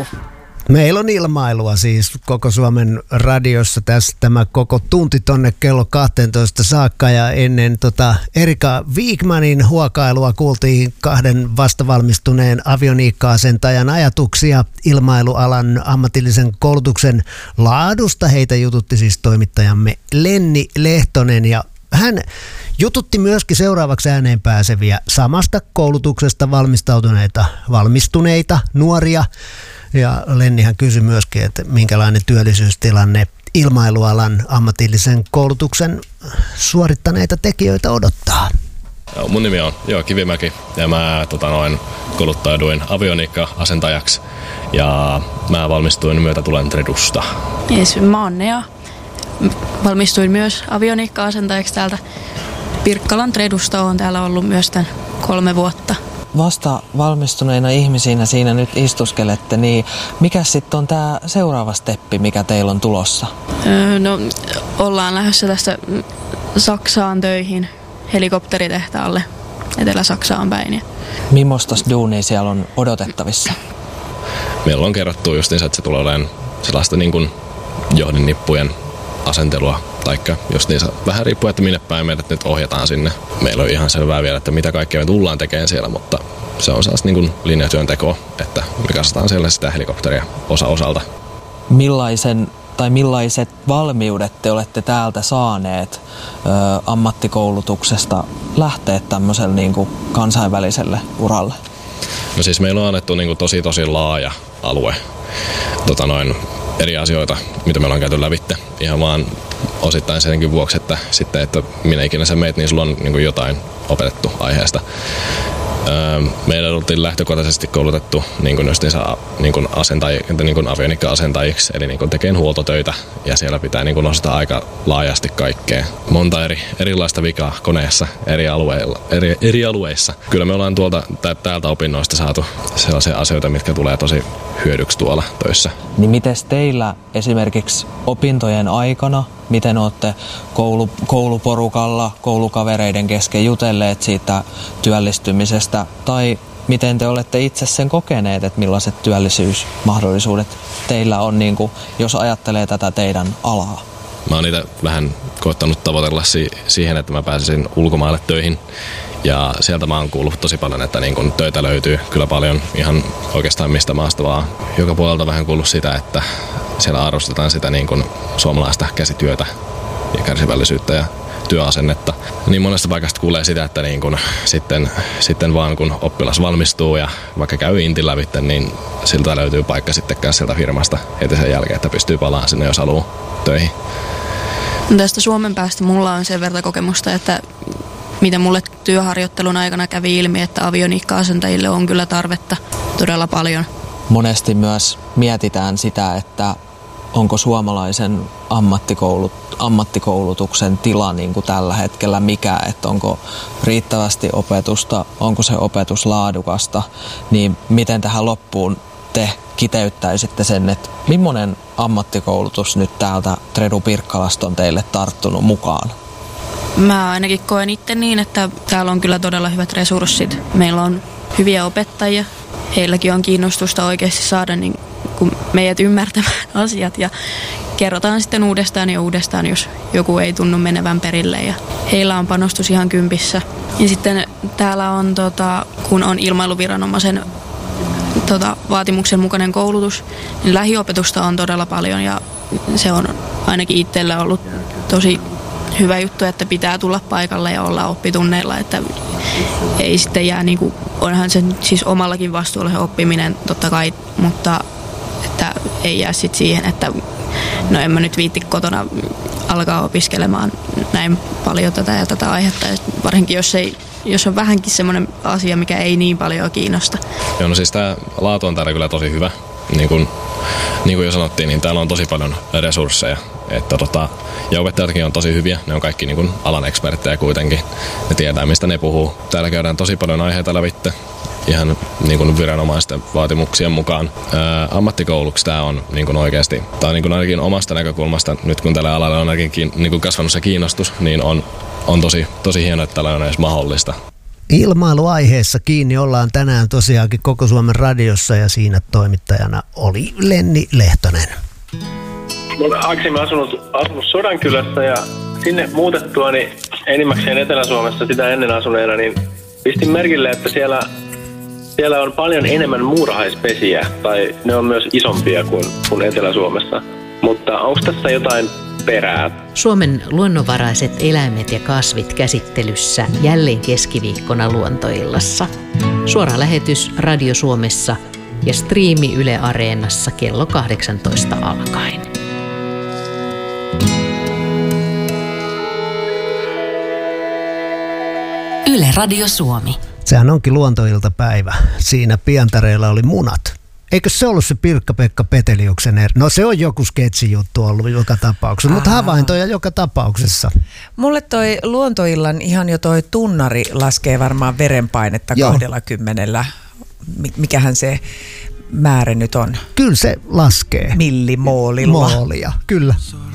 Meillä on ilmailua siis koko Suomen radiossa tässä tämä koko tunti tonne kello 12 saakka ja ennen Erika Wigmanin huokailua kuultiin kahden vastavalmistuneen avioniikka-asentajan ajatuksia ilmailualan ammatillisen koulutuksen laadusta. Heitä jututti siis toimittajamme Lenni Lehtonen ja hän jututti myöskin seuraavaksi ääneen pääseviä samasta koulutuksesta valmistuneita nuoria. Ja Lennihän kysyi myöskin, että minkälainen työllisyystilanne ilmailualan ammatillisen koulutuksen suorittaneita tekijöitä odottaa. Mun nimi on Kivimäki ja mä kouluttauduin avioniikka-asentajaksi ja mä valmistuin Myötätulen Tredusta. Mä oon Nea. Valmistuin myös avioniikka-asentajaksi täältä Pirkkalan Tredusta. Oon täällä ollut myös tämän 3 vuotta. Vasta valmistuneina ihmisinä siinä nyt istuskelette, niin mikä sitten on tämä seuraava steppi, mikä teillä on tulossa? No, ollaan lähdössä tästä Saksaan töihin helikopteritehtaalle Etelä-Saksaan päin. Millaista duunia siellä on odotettavissa? Meillä on kerrottu justiinsa, että se tulee olemaan sellaista niin kuin johdinnippujen asentelua, taikka justiinsa vähän riippuu, että minne päin meidät nyt ohjataan sinne. Meillä on ihan selvää vielä, että mitä kaikkea me tullaan tekemään siellä, mutta se on sellaista niin kuin linjatyöntekoa, että me katsotaan siellä sitä helikopteria osalta. Millaiset valmiudet te olette täältä saaneet ammattikoulutuksesta lähteä tämmöiselle niin kuin kansainväliselle uralle? No siis meillä on annettu niin kuin tosi laaja alue eri asioita, mitä me ollaan käyty lävitte. Ihan vaan osittain senkin vuoksi, että sitten, että minä ikinä sä meet, niin sulla on niin kuin jotain opetettu aiheesta. Meidän oltiin lähtökohtaisesti koulutettu niin kuin avioniikka-asentajiksi, eli niin kuin tekemään huoltotöitä, ja siellä pitää niin kuin nostaa aika laajasti kaikkea. Monta erilaista vikaa koneessa eri alueissa. Kyllä me ollaan täältä opinnoista saatu sellaisia asioita, mitkä tulee tosi hyödyksi tuolla töissä. Niin mites teillä esimerkiksi opintojen aikana, miten olette kouluporukalla, koulukavereiden kesken jutelleet siitä työllistymisestä, tai miten te olette itse sen kokeneet, että millaiset työllisyysmahdollisuudet teillä on, niin kuin, jos ajattelee tätä teidän alaa? Mä oon itse vähän koettanut tavoitella siihen, että mä pääsisin ulkomaille töihin. Ja sieltä mä oon kuullut tosi paljon, että niin kun töitä löytyy kyllä paljon ihan oikeastaan mistä maasta vaan. Joka puolelta vähän kuullut sitä, että siellä arvostetaan sitä niin kun suomalaista käsityötä ja kärsivällisyyttä ja työasennetta. Niin monesta paikasta kuulee sitä, että niin kun sitten vaan kun oppilas valmistuu ja vaikka käy intin lävitse, niin siltä löytyy paikka sitten kanssa sieltä firmasta heti sen jälkeen, että pystyy palaamaan sinne, jos haluaa töihin. No tästä Suomen päästä mulla on sen verran kokemusta, että mitä mulle työharjoittelun aikana kävi ilmi, että avioniikka-asentajille on kyllä tarvetta todella paljon. Monesti myös mietitään sitä, että onko suomalaisen ammattikoulutuksen tila niin kuin tällä hetkellä mikä, että onko riittävästi opetusta, onko se opetus laadukasta, niin miten tähän loppuun te kiteyttäisitte sen, että millainen ammattikoulutus nyt täältä Tredu Pirkkalasta on teille tarttunut mukaan? Mä ainakin koen itse niin, että täällä on kyllä todella hyvät resurssit. Meillä on hyviä opettajia. Heilläkin on kiinnostusta oikeasti saada niin kuin meidät ymmärtämään asiat ja kerrotaan sitten uudestaan ja uudestaan, jos joku ei tunnu menevän perille. Ja heillä on panostus ihan kympissä. Ja sitten täällä on, kun on ilmailuviranomaisen vaatimuksen mukainen koulutus, niin lähiopetusta on todella paljon ja se on ainakin itsellä ollut tosi hyvä juttu, että pitää tulla paikalle ja olla oppitunneilla, että ei sitten jää niin kuin, onhan se siis omallakin vastuulla se oppiminen totta kai, mutta että ei jää sitten siihen, että no en mä nyt viitti kotona alkaa opiskelemaan näin paljon tätä ja tätä aihetta, varsinkin jos on vähänkin semmoinen asia, mikä ei niin paljon kiinnosta. Joo, no siis tämä laatu on täällä kyllä tosi hyvä. Niin kuin jo sanottiin, niin täällä on tosi paljon resursseja. Ja opettajatkin on tosi hyviä. Ne on kaikki niin kuin alan eksperttejä kuitenkin. Ne tietää, mistä ne puhuu. Täällä käydään tosi paljon aiheita lävitte. Ihan niin kuin viranomaisten vaatimuksien mukaan. Ammattikouluksi tämä on niin kuin oikeasti, tämä on niin kuin ainakin omasta näkökulmasta, nyt kun tällä alalla on ainakin niin kuin kasvanut se kiinnostus, niin on tosi hienoa, että tällä on edes mahdollista. Ilmailuaiheessa kiinni ollaan tänään tosiaankin Koko Suomen radiossa ja siinä toimittajana oli Lenni Lehtonen. Mä olen aikaisemmin asunut Sodankylässä ja sinne muutettuani enimmäkseen Etelä-Suomessa sitä ennen asuneena, niin pistin merkille, että siellä on paljon enemmän muurahaispesiä, tai ne on myös isompia kuin Etelä-Suomessa. Mutta onko tässä jotain perää? Suomen luonnonvaraiset eläimet ja kasvit käsittelyssä jälleen keskiviikkona Luontoillassa. Suora lähetys Radio Suomessa ja striimi Yle Areenassa kello 18 alkaen. Yle Radio Suomi. Sehän onkin luontoiltapäivä. Siinä Pientareella oli munat. Eikö se ollut se Pirkka-Pekka Peteliuksen No se on joku sketsijuttu ollut joka tapauksessa, mutta havaintoja joka tapauksessa. Mulle toi luontoillan ihan jo toi tunnari laskee varmaan verenpainetta 20. Mikähän se määrä nyt on? Kyllä se laskee. Millimoolilla. Moolia, kyllä.